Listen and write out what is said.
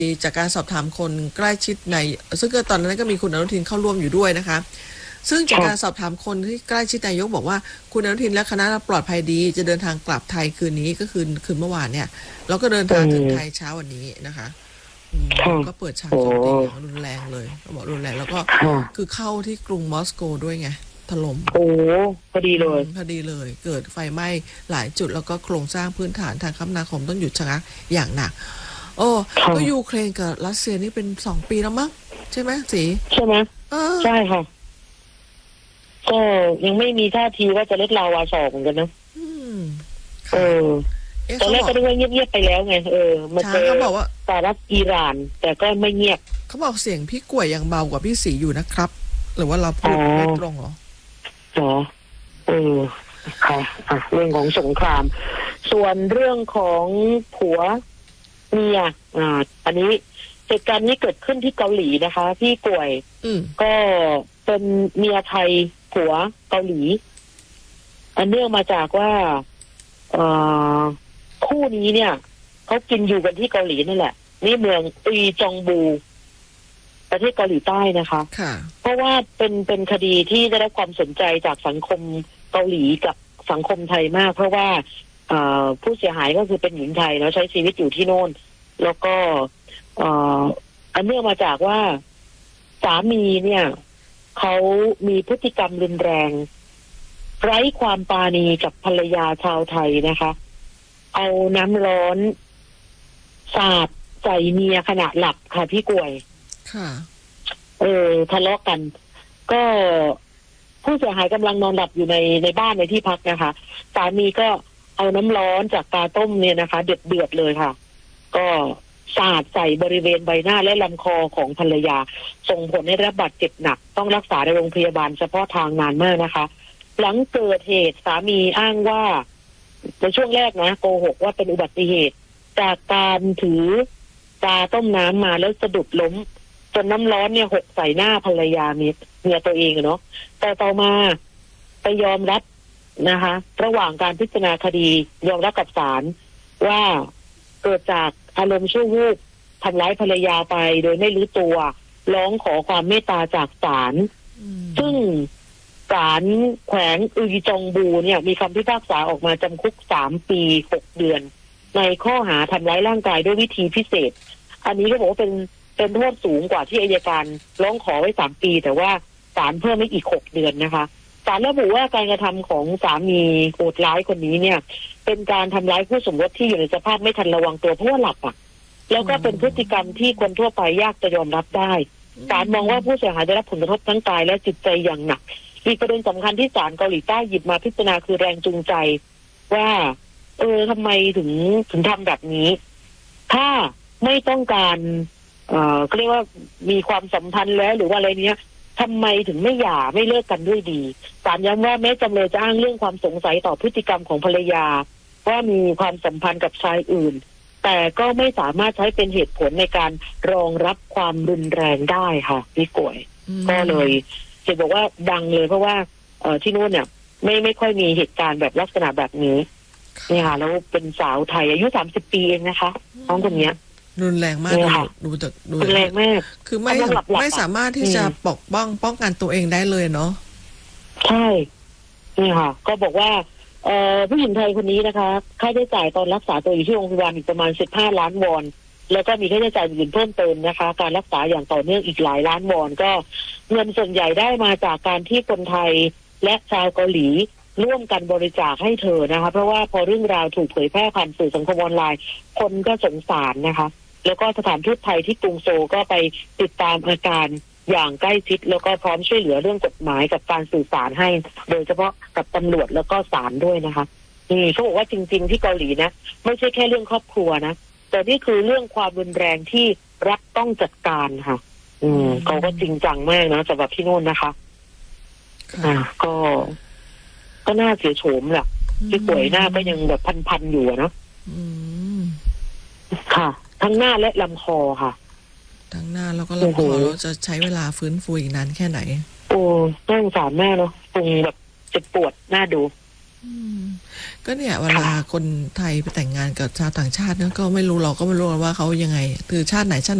จากการสอบถามคนใกล้ชิดในซึ่งก็ตอนนั้นก็มีคุณอนุทินเข้าร่วมอยู่ด้วยนะคะซึ่งจากการสอบถามคนที่ใกล้ชิดนายกบอกว่าคุณอนุทินและคณะปลอดภัยดีจะเดินทางกลับไทยคืนนี้ก็คืนเมื่อวานเนี่ยแล้วก็เดินทางถึงไทยเช้าวันนี้นะคะก็เปิดฉากโจมตีอย่างรุนแรงเลยเขาบอกรุนแรงแล้วก็คือเข้าที่กรุงมอสโกด้วยไงถล่มพอดีเลยเกิดไฟไหม้หลายจุดแล้วก็โครงสร้างพื้นฐานทางคมนาคมต้องหยุดชะงักอย่างหนักก็ยูเครนกับรัสเซียนี่เป็น2 ปีแล้วมั้งใช่ไหมสีใช่ไหมใช่ค่ะก็ยังไม่มีท่าทีว่าจะลดลาวาสอกเหมือนกันนะตอนแรกก็นึกว่าเงียบๆไปแล้วไงมันเขาบอกว่าสหรัฐอิหร่านแต่ก็ไม่เงียบเขาบอกเสียงพี่กล้วยยังเบากว่าพี่สีอยู่นะครับหรือว่าเราพูดไม่ตรงหรอค่ะเรื่องของสงครามส่วนเรื่องของผัวเมียอันนี้เหตุการณ์นี้เกิดขึ้นที่เกาหลีนะคะพี่กล้วยก็เป็นเมียไทยผัวเกาหลีอันเนื่องมาจากว่าคู่นี้เนี่ยเขากินอยู่กันที่เกาหลีนั่นแหละนี่เมืองอีจองบูประเทศเกาหลีใต้นะคะเพราะว่าเป็นคดีที่ได้รับความสนใจจากสังคมเกาหลีกับสังคมไทยมากเพราะว่าผู้เสียหายก็คือเป็นหญิงไทยแล้วใช้ชีวิตอยู่ที่โน่นแล้วก็อันเนื่องมาจากว่าสามีเนี่ยเขามีพฤติกรรมรุนแรงไร้ความปราณีกับภรรยาชาวไทยนะคะเอาน้ำร้อนสาดใส่เมียขณะหลับค่ะพี่กล้วยค่ะทะเลาะกันก็ผู้เสียหายกำลังนอนหลับอยู่ในบ้านในที่พักนะคะสามีก็เอาน้ำร้อนจากกาต้มเนี่ยนะคะเดือดเลยค่ะก็สาดใส่บริเวณใบหน้าและลำคอของภรรยาส่งผลให้รับบาดเจ็บหนักต้องรักษาในโรงพยาบาลเฉพาะทางนานมากนะคะหลังเกิดเหตุสามีอ้างว่าในช่วงแรกนะโกหกว่าเป็นอุบัติเหตุจากการถือกาต้มน้ำมาแล้วสะดุดล้มจนน้ำร้อนเนี่ยหกใส่หน้าภรรยาเมียตัวเองเนาะแต่ต่อมาไปยอมรับนะคะระหว่างการพิจารณาคดียอมรับกับศาลว่าเกิดจากอารมณ์ชั่ววูบทำร้ายภรรยาไปโดยไม่รู้ตัวร้องขอความเมตตาจากศาลซึ่งศาลแขวงอึยจองบูเนี่ยมีคำพิพากษาออกมาจำคุก3 ปี 6 เดือนในข้อหาทำร้ายร่างกายด้วยวิธีพิเศษอันนี้ก็บอกว่าเป็นโทษสูงกว่าที่อัยการร้องขอไว้3 ปีแต่ว่าศาลเพิ่มให้อีก6 เดือนนะคะศาลระบุว่าการกระทำของสามีโหดร้ายคนนี้เนี่ยเป็นการทำร้ายคู่สมรสที่อยู่ในสภาพไม่ทันระวังตัวเพราะว่าหลับแล้วก็เป็นพฤติกรรมที่คนทั่วไปยากจะยอมรับได้ศาลมองว่าผู้เสียหายได้รับผลกระทบทั้งกายและจิตใจอย่างหนักอีกประเด็นสำคัญที่ศาลเกาหลีใต้หยิบมาพิจารณาคือแรงจูงใจว่าทำไมถึงทำแบบนี้ถ้าไม่ต้องการก็เรียกว่ามีความสัมพันธ์แล้วหรือว่าอะไรเนี้ยทำไมถึงไม่หย่าไม่เลิกกันด้วยดีศาลย้ำว่าแม้จำเลยจะอ้างเรื่องความสงสัยต่อพฤติกรรมของภรรยาว่ามีความสัมพันธ์กับชายอื่นแต่ก็ไม่สามารถใช้เป็นเหตุผลในการรองรับความรุนแรงได้ค่ะพี่กล้วยก็เลยจะบอกว่าดังเลยเพราะว่าที่นู่นเนี่ยไม่ค่อยมีเหตุการณ์แบบลักษณะแบบนี้เนี่ยค่ะแล้วเป็นสาวไทยอายุ30 ปีเองนะคะน้องคนนี้รุนแรงมากดูรุนแรงมากคือไม่สามารถที่จะป้องกันตัวเองได้เลยเนาะใช่นี่ค่ะก็บอกว่าผู้หญิงไทยคนนี้นะคะค่าใช้จ่ายตอนรักษาตัวอยู่ที่โรงพยาบาลอีกประมาณ15 ล้านวอนแล้วก็มีค่าใช้จ่ายอื่นเพิ่มเติมนะคะการรักษาอย่างต่อเนื่องอีกหลายล้านวอนก็เงินส่วนใหญ่ได้มาจากการที่คนไทยและชาวเกาหลีร่วมกันบริจาคให้เธอนะคะเพราะว่าพอเรื่องราวถูกเผยแพร่ผ่านสื่อสังคมออนไลน์คนก็สงสารนะคะแล้วก็สถานทูตไทยที่กรุงโซลก็ไปติดตามอาการอย่างใกล้ชิดแล้วก็พร้อมช่วยเหลือเรื่องกฎหมายกับการสื่อสารให้โดยเฉพาะกับตำรวจแล้วก็ศาลด้วยนะคะเขาบอกว่าจริงๆที่เกาหลีนะไม่ใช่แค่เรื่องครอบครัวนะแต่นี่คือเรื่องความรุนแรงที่รัฐต้องจัดการค่ะเขาก็จริงจังมากนะสำหรับที่โน่นนะคะก็น่าเสียโฉมแหละที่ป่วยหน้าก็ยังแบบพันอยู่เนาะค่ะทั้งหน้าและลำคอค่ะทั้งหน้าแล้วก็ลำคอเราจะใช้เวลาฟื้นฟูอีกนานแค่ไหนน่าสงสารแม่เนาะคงแบบเจ็บปวดน่าดูอืมก็เนี่ยเวลาคนไทยไปแต่งงานกับชาวต่างชาติเนี่ยก็ไม่รู้เราก็ไม่รู้ว่าเขายังไงคือชาติไหน